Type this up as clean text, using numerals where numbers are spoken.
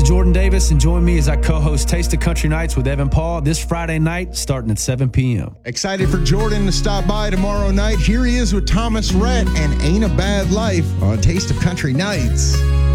Jordan Davis, and join me as I co-host Taste of Country Nights with Evan Paul this Friday night starting at 7 p.m. Excited for Jordan to stop by tomorrow night. Here he is with Thomas Rhett and Ain't a Bad Life on Taste of Country Nights.